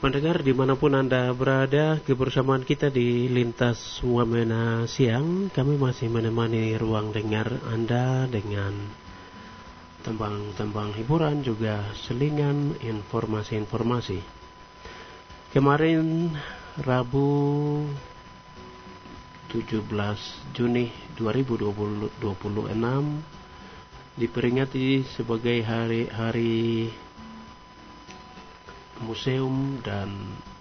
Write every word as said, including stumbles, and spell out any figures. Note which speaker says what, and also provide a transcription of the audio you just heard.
Speaker 1: Pendengar dimanapun Anda berada, kebersamaan kita di Lintas Wamena Siang, kami masih menemani ruang dengar Anda dengan tembang-tembang hiburan juga selingan informasi-informasi. Kemarin Rabu tujuh belas Juni dua ribu dua puluh enam diperingati sebagai hari-hari museum dan